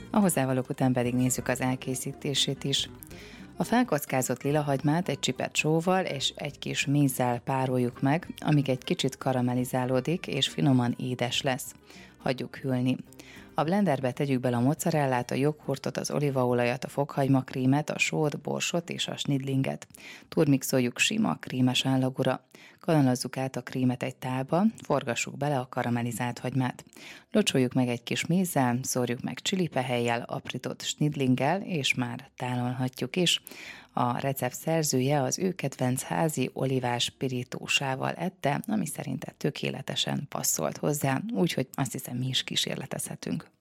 A hozzávalók után pedig nézzük az elkészítését is. A felkockázott lilahagymát egy csipet sóval és egy kis mézzel pároljuk meg, amíg egy kicsit karamellizálódik és finoman édes lesz. Hagyjuk hűlni. A blenderbe tegyük bele a mozzarellát, a joghurtot, az olívaolajat, a fokhagymakrémet, a sót, borsot és a snidlinget. Turmixoljuk sima, krémes állagúra. Kanalazzuk át a krémet egy tálba, forgassuk bele a karamellizált hagymát. Locsoljuk meg egy kis mézzel, szórjuk meg csilipehellyel, aprított snidlinggel, és már tálalhatjuk is. A recept szerzője az ő kedvenc házi olivás pirítósával ette, ami szerinte tökéletesen passzolt hozzá, úgyhogy azt hiszem mi is kísérletezhetünk.